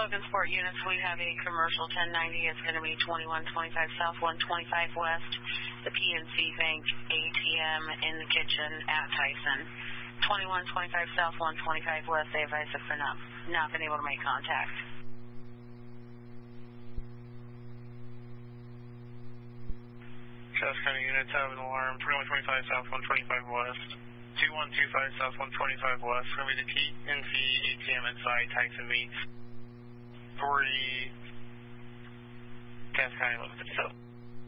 Logan Sport units, we have a commercial 1090. It's going to be 2125 South, 125 West, the PNC Bank ATM in the kitchen at Tyson. 2125 South, 125 West, they advise us they're not been able to make contact. Shasta County units have an alarm, 2125 South, 125 West. 2125 South, 125 West. It's going to be the PNC ATM inside Tyson meets 40 Shasta County 1157.